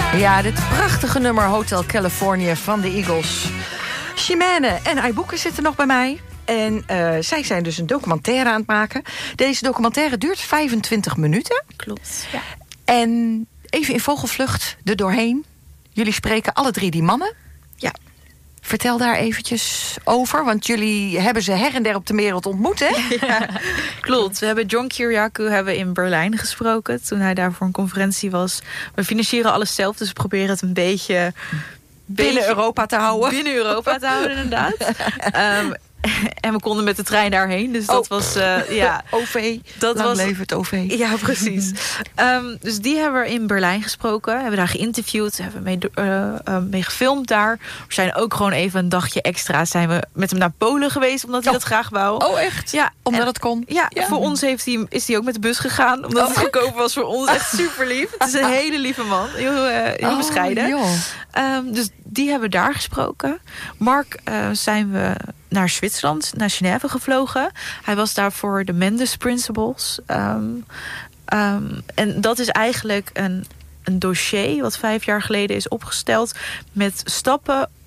Ja, dit prachtige nummer Hotel California van de Eagles. Chimène en Iboeke zitten nog bij mij. En zij zijn dus een documentaire aan het maken. Deze documentaire duurt 25 minuten. Klopt, ja. En even in vogelvlucht er doorheen. Jullie spreken alle 3 die mannen. Ja. Vertel daar eventjes over, want jullie hebben ze her en der op de wereld ontmoet, hè? Ja, klopt. We hebben John Kiriakou in Berlijn gesproken toen hij daar voor een conferentie was. We financieren alles zelf, dus we proberen het een beetje Binnen Europa te houden. Binnen Europa te houden, inderdaad. En we konden met de trein daarheen, dus dat was... OV, dat lang was leven het OV. Ja, precies. Dus die hebben we in Berlijn gesproken. Hebben daar geïnterviewd, hebben mee gefilmd daar. We zijn ook gewoon even een dagje extra zijn we met hem naar Polen geweest, omdat hij dat graag wou. Oh, echt? Ja. Omdat het kon? Ja, voor ons is hij ook met de bus gegaan, omdat het goedkoop was voor ons. Echt super lief. Het is een hele lieve man. Heel bescheiden. Dus die hebben we daar gesproken. Mark zijn we naar Zwitserland, naar Genève gevlogen. Hij was daar voor de Mendes Principles. En dat is eigenlijk een dossier wat 5 jaar geleden is opgesteld met stappen